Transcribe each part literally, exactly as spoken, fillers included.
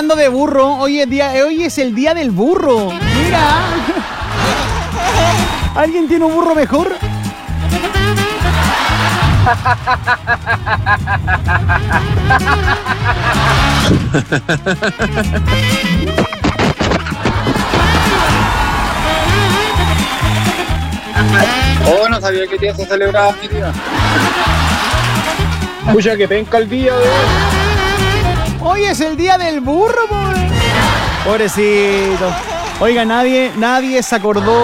hablando de burro, hoy es, día, hoy es el día del burro. Mira. ¿Alguien tiene un burro mejor? Oh, no sabía que día se celebraba mi día. Escucha que penca el día de hoy. Hoy es el día del burro, pobre. Pobrecito. Oiga, nadie, nadie se acordó.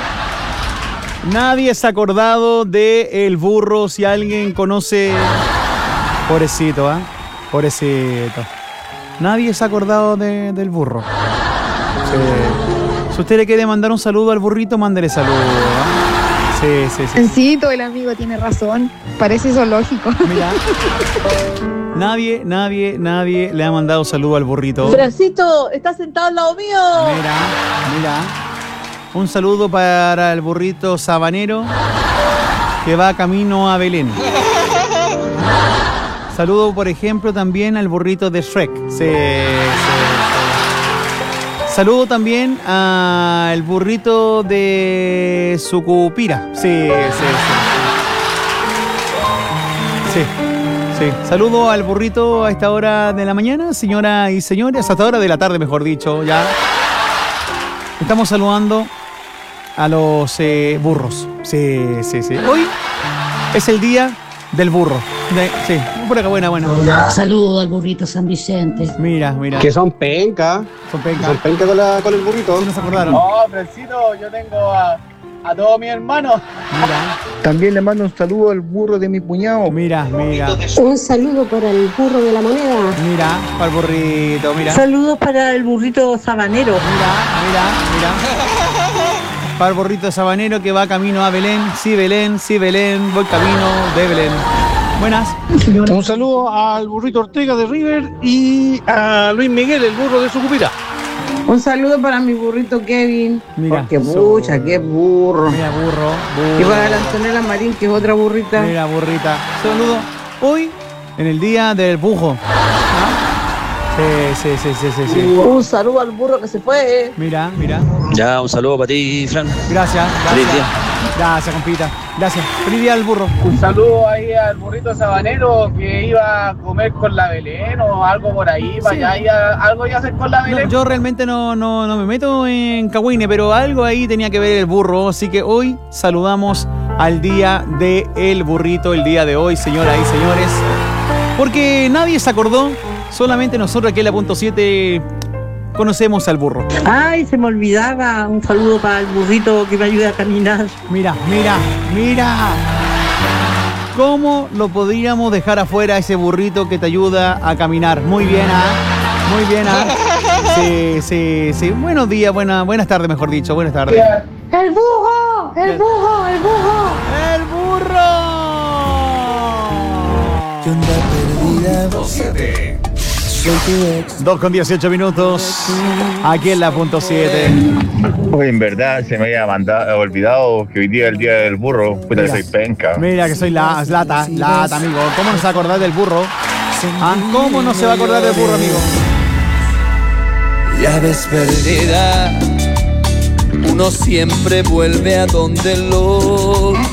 Nadie se ha acordado de el burro. Si alguien conoce. Pobrecito, ¿ah? ¿eh? Pobrecito. Nadie se ha acordado de, del burro. Sí. Si usted le quiere mandar un saludo al burrito, mándele saludo. ¿eh? Sí, sí, sí. Francito, el amigo tiene razón. Parece zoológico. Mira. Nadie, nadie, nadie le ha mandado saludo al burrito. Francito, está sentado al lado mío. Mira, mira. Un saludo para el burrito sabanero que va camino a Belén. Saludo, por ejemplo, también al burrito de Shrek. Sí, sí, sí. Saludo también al burrito de Sucupira. Sí, sí, sí. Sí. Sí. Saludo al burrito a esta hora de la mañana, señoras y señores, hasta esta hora de la tarde, mejor dicho, ya. Estamos saludando a los eh, burros. Sí, sí, sí. Hoy es el día del burro. De, sí, por acá, buena, buena. Saludo al burrito San Vicente. Mira, mira. Que son penca. Son penca. Son penca con, la, con el burrito. ¿No se acordaron? No, Francito, yo tengo a, a todos mis hermanos. Mira. También le mando un saludo al burro de mi cuñado. Mira, mira. Un saludo para el burro de la moneda. Mira, para el burrito, mira. Saludos para el burrito sabanero. Mira, mira, mira. Para el burrito sabanero que va camino a Belén. Sí, Belén, sí, Belén. Voy camino de Belén. Buenas. Un saludo al burrito Ortega de River y a Luis Miguel, el burro de Sucupira. Un saludo para mi burrito Kevin. Mira. Porque pucha, qué burro. Mira, burro, burro. Y para la Antonella Marín, que es otra burrita. Mira, burrita. Saludo. Hoy, en el día del bujo. ¿Ah? Sí, sí, sí, sí, sí, sí. Un saludo al burro que se fue. Mira, mira. Ya, un saludo para ti, Fran. Gracias, Feliz gracias. día. Gracias, compita. Gracias. Feliz día al burro. Un saludo ahí al burrito sabanero que iba a comer con la Belén o algo por ahí. Para Sí. allá, ya, algo iba a hacer con la Belén. No, yo realmente no, no, no me meto en Cahuine, pero algo ahí tenía que ver el burro. Así que hoy saludamos al día del burrito, el día de hoy, señoras y señores. Porque nadie se acordó, solamente nosotros aquí en la punto siete conocemos al burro. Ay, se me olvidaba. Un saludo para el burrito que me ayuda a caminar. Mira, mira, mira. ¿Cómo lo podríamos dejar afuera ese burrito que te ayuda a caminar? Muy bien, ¿ah? Muy bien, ¿ah? Sí, sí, sí. Buenos días, buena, buenas tardes, mejor dicho. Buenas tardes. ¡El burro! ¡El burro! ¡El burro! ¡El burro! ¿Qué onda perdida? dos con dieciocho minutos. Aquí en la punto siete. Pues en verdad se me había mandado, olvidado que hoy día es el día del burro. Puta que soy penca. Mira que soy la, lata, lata, amigo. ¿Cómo no se va a acordar del burro? ¿Ah? ¿Cómo no se va a acordar del burro, amigo? Ya ves perdida, uno siempre vuelve a donde lo